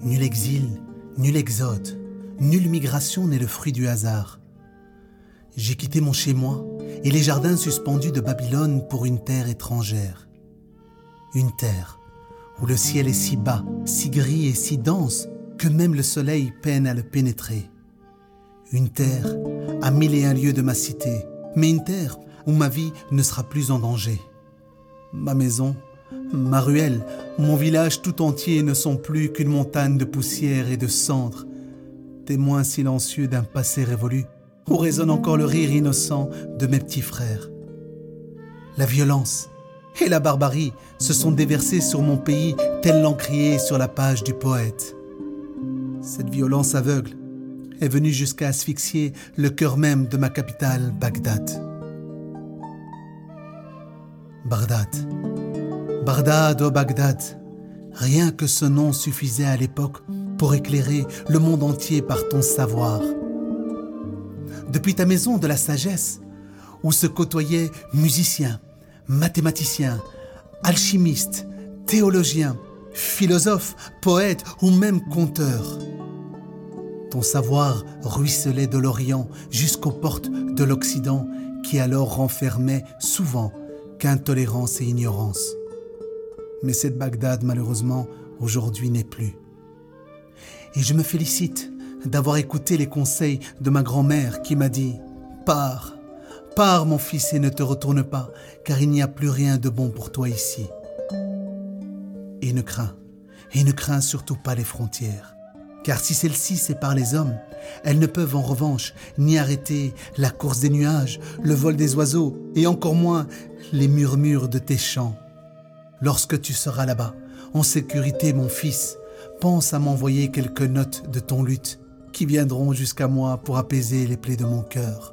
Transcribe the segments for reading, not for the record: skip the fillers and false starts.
Nul exil, nul exode, nulle migration n'est le fruit du hasard. J'ai quitté mon chez-moi et les jardins suspendus de Babylone pour une terre étrangère. Une terre où le ciel est si bas, si gris et si dense que même le soleil peine à le pénétrer. Une terre à 1001 lieues de ma cité, mais une terre où ma vie ne sera plus en danger. Ma maison, ma ruelle, mon village tout entier ne sont plus qu'une montagne de poussière et de cendres, témoins silencieux d'un passé révolu où résonne encore le rire innocent de mes petits frères. La violence et la barbarie se sont déversées sur mon pays tel l'encrier sur la page du poète. Cette violence aveugle est venue jusqu'à asphyxier le cœur même de ma capitale, Bagdad. Bagdad, oh Bagdad, rien que ce nom suffisait à l'époque pour éclairer le monde entier par ton savoir. Depuis ta maison de la sagesse, où se côtoyaient musiciens, mathématiciens, alchimistes, théologiens, philosophes, poètes ou même conteurs. Ton savoir ruisselait de l'Orient jusqu'aux portes de l'Occident qui alors renfermait souvent qu'intolérance et ignorance. Mais cette Bagdad, malheureusement, aujourd'hui n'est plus. Et je me félicite d'avoir écouté les conseils de ma grand-mère qui m'a dit « Pars, pars mon fils et ne te retourne pas, car il n'y a plus rien de bon pour toi ici. » Et ne crains surtout pas les frontières. Car si celle-ci sépare les hommes, elles ne peuvent en revanche ni arrêter la course des nuages, le vol des oiseaux et encore moins les murmures de tes chants. Lorsque tu seras là-bas, en sécurité mon fils, pense à m'envoyer quelques notes de ton luth qui viendront jusqu'à moi pour apaiser les plaies de mon cœur.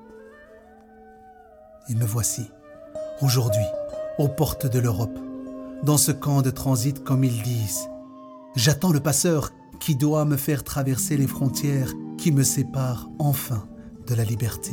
Et me voici, aujourd'hui, aux portes de l'Europe, dans ce camp de transit comme ils disent. J'attends le passeur qui doit me faire traverser les frontières qui me séparent enfin de la liberté.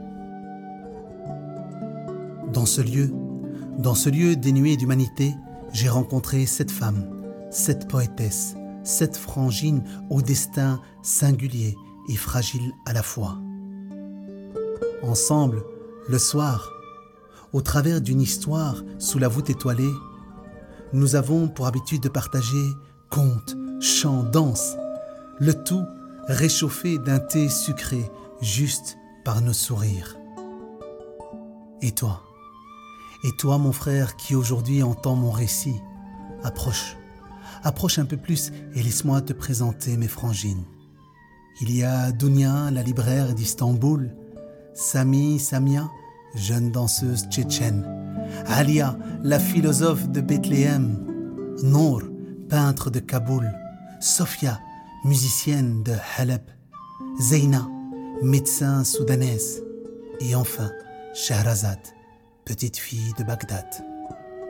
Dans ce lieu dénué d'humanité, j'ai rencontré cette femme, cette poétesse, cette frangine au destin singulier et fragile à la fois. Ensemble, le soir, au travers d'une histoire sous la voûte étoilée, nous avons pour habitude de partager contes, chants, danses, le tout réchauffé d'un thé sucré juste par nos sourires. Et toi mon frère qui aujourd'hui entend mon récit, approche un peu plus et laisse-moi te présenter mes frangines. Il y a Dounia, la libraire d'Istanbul, Samia, jeune danseuse tchétchène, Alia, la philosophe de Bethléem, Nour, peintre de Kaboul, Sofia, musicienne de Halep, Zeina, médecin soudanaise, et enfin Shahrazad, petite fille de Bagdad.